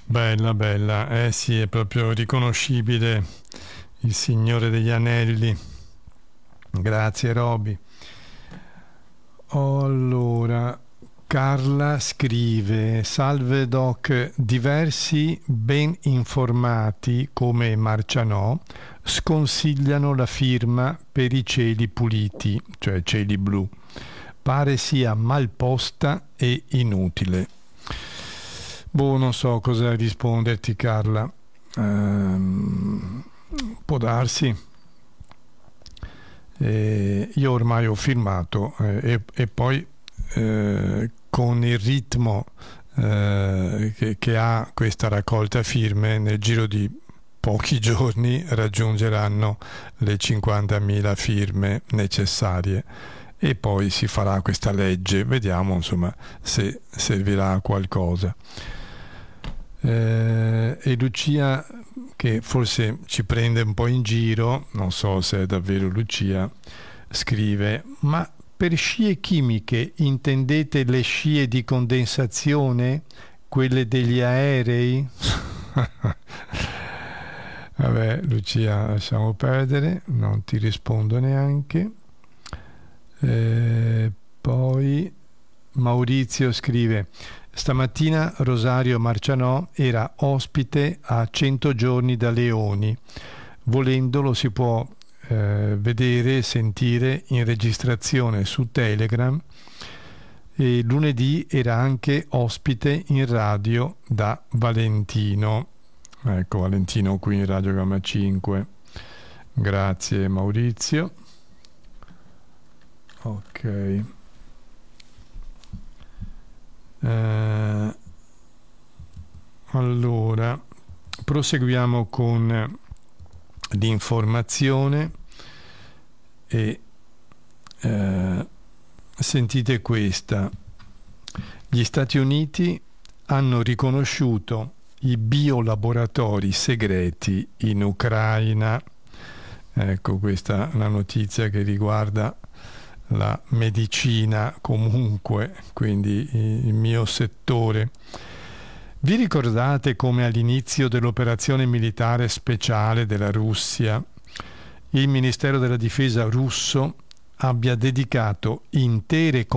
Bella, bella, eh sì, è proprio riconoscibile il Signore degli Anelli. Grazie, Roby. Allora, Carla scrive: Salve Doc, diversi ben informati come Marcianò sconsigliano la firma per i cieli puliti, cioè cieli blu. Pare sia mal posta e inutile. Boh, non so cosa risponderti, Carla. Può darsi. Io ormai ho firmato e poi con il ritmo che ha questa raccolta firme, nel giro di pochi giorni raggiungeranno le 50.000 firme necessarie e poi si farà questa legge, vediamo insomma se servirà a qualcosa. E Lucia, che forse ci prende un po' in giro, non so se è davvero Lucia, scrive: ma per scie chimiche intendete le scie di condensazione, quelle degli aerei? Vabbè, Lucia, lasciamo perdere, non ti rispondo neanche. Poi Maurizio scrive: stamattina Rosario Marcianò era ospite a 100 giorni da Leoni. Volendo lo si può vedere e sentire in registrazione su Telegram, e lunedì era anche ospite in radio da Valentino. Ecco, Valentino qui in Radio Gamma 5. Grazie Maurizio. Ok. Allora, proseguiamo con l'informazione e sentite questa. Gli Stati Uniti hanno riconosciuto i biolaboratori segreti in Ucraina. Ecco, questa è una notizia che riguarda la medicina comunque, quindi il mio settore. Vi ricordate come all'inizio dell'operazione militare speciale della Russia il Ministero della Difesa russo abbia dedicato intere